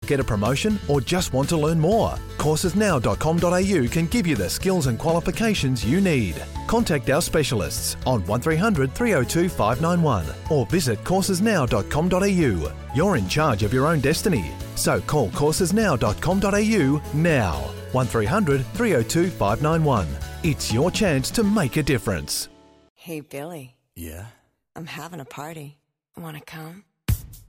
get a promotion or just want to learn more? Coursesnow.com.au can give you the skills and qualifications you need. Contact our specialists on 1300 302 591 or visit coursesnow.com.au. You're in charge of your own destiny. So call coursesnow.com.au now. 1300 302 591. It's your chance to make a difference. Hey, Billy. Yeah? I'm having a party. Want to come?